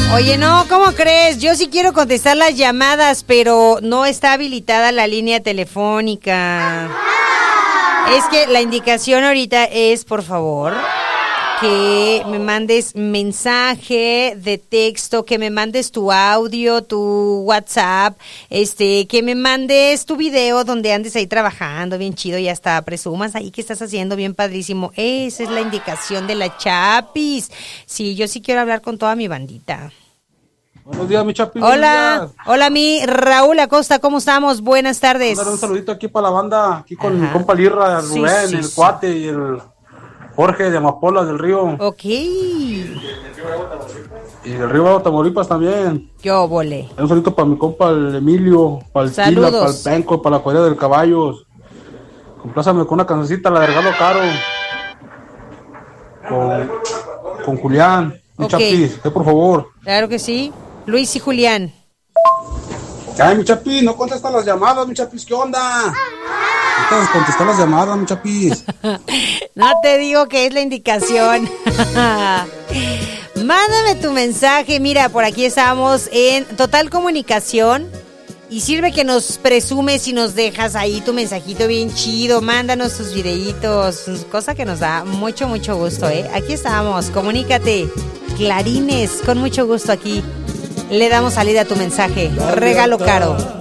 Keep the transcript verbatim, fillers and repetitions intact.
Oye, no, ¿cómo crees? Yo sí quiero contestar las llamadas, pero no está habilitada la línea telefónica. Es que la indicación ahorita es, por favor, que me mandes mensaje de texto, que me mandes tu audio, tu WhatsApp, este, que me mandes tu video donde andes ahí trabajando bien chido y hasta presumas ahí que estás haciendo bien padrísimo. Esa es la indicación de la Chapis. Sí, yo sí quiero hablar con toda mi bandita. Buenos días, mi Chapis. Hola, hola mi Raúl Acosta, ¿cómo estamos? Buenas tardes. Dar un saludito aquí para la banda, aquí con Ajá. mi compa Lirra, el Sí, Rubén, sí, el sí. Cuate y el Jorge de Amapola del Río. Ok. Y del Río Tamaulipas también. Yo volé. Un saludito para mi compa el Emilio, para el Tila, Saludos. para el Penco, para la Cuadrilla del Caballos. Complázame con una cancioncita, la de Regalo Caro. Con, con Julián. Mi Ok. Chapis, eh, por favor. Claro que sí. Luis y Julián. Ay, mi Chapis, no contestan las llamadas, mi Chapis, ¿qué onda? No contestar las llamadas, mi Chapis. No te digo que es la indicación. Mándame tu mensaje. Mira, por aquí estamos en Total Comunicación. Y sirve que nos presumes y nos dejas ahí tu mensajito bien chido. Mándanos tus videitos. Cosa que nos da mucho, mucho gusto, ¿eh? Aquí estamos. Comunícate. Clarines, con mucho gusto aquí. Le damos salida a tu mensaje. Regalo caro.